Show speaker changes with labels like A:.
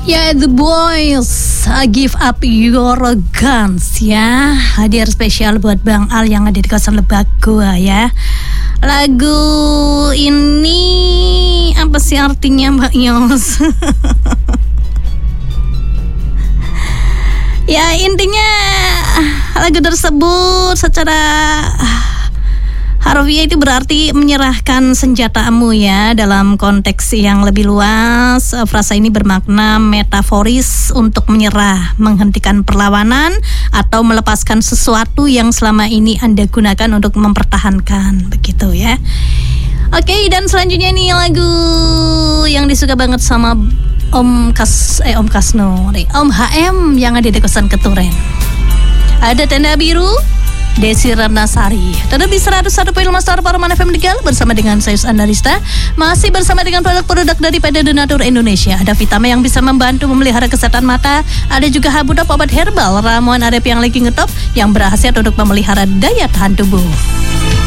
A: Ya, The Boys, Give Up Your Guns ya. Hadir spesial buat Bang Al yang ada di kawasan Lebak gua ya. Lagu ini apa sih artinya Mbak Yos? Ya intinya lagu tersebut secara harfiah itu berarti menyerahkan senjatamu ya. Dalam konteks yang lebih luas, frasa ini bermakna metaforis untuk menyerah, menghentikan perlawanan, atau melepaskan sesuatu yang selama ini Anda gunakan untuk mempertahankan, begitu ya. Oke, dan selanjutnya nih lagu yang disuka banget sama Om Kasno, Om HM yang ada di kosan Keturen. Ada Tenda Biru, Desi Ratnasari. Tetap di 101.5 Star Paraman FM Tegal bersama dengan saya Andarista. Masih bersama dengan produk-produk dari PT Donatur Indonesia. Ada Vitama yang bisa membantu memelihara kesehatan mata. Ada juga Habudop obat herbal ramuan Arep yang lagi ngetop yang berhasil untuk memelihara daya tahan tubuh.